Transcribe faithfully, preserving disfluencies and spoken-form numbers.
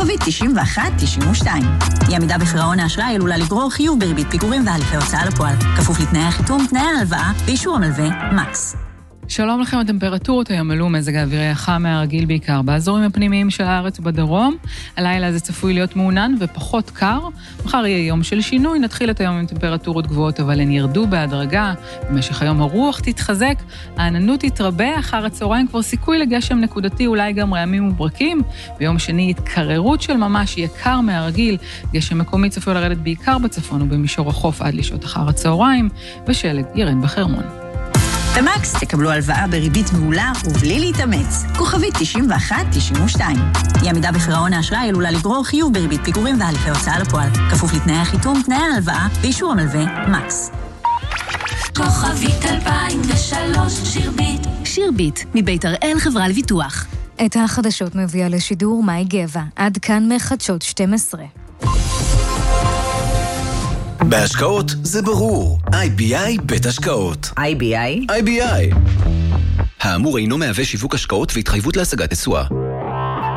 כוכבית תשעים ואחת תשעים ושתיים. אי עמידה בפירעון האשראי עלולה לגרור חיוב בריבית פיגורים והליכי הוצאה לפועל. כפוף לתנאי החיתום, תנאי ההלוואה ואישור המלווה מקס. שלום לכם, הטמפרטורות היום עלו, מזג האוויר היה חם מהרגיל בעיקר באזורים הפנימיים של הארץ ובדרום. הלילה זה צפוי להיות מעונן ופחות קר. מחר יהיה יום של שינוי, נתחיל את היום עם טמפרטורות גבוהות, אבל הן ירדו בהדרגה. במשך היום הרוח תתחזק, העננות תתרבה, אחר הצהריים כבר סיכוי לגשם נקודתי, אולי גם רעמים וברקים. ביום שני התקררות של ממש, יהיה קר מהרגיל. גשם מקומי צפוי לרדת בעיקר בצפון ובמישור החוף עד לשעות אחר הצהריים, ושלג ירד בחרמון. במקס תקבלו הלוואה בריבית מעולה ובלי להתאמץ. כוכבית תשעים ואחת תשעים ושתיים. אי עמידה בפירעון האשראי עלולה לגרור חיוב בריבית פיגורים והליכי הוצאה לפועל. כפוף לתנאי החיתום, תנאי ההלוואה ואישור המלווה מקס. כוכבית אלפיים ושלוש שירבית. שירבית, מבית הראל חברה לביטוח. את החדשות מביאה לשידור מאי גבע. עד כאן מחדשות שתים עשרה. בהשקעות זה ברור. איי בי איי בית השקעות. איי בי איי? איי בי איי. האמור אינו מהווה שיווק השקעות והתחייבות להשגת תשואה.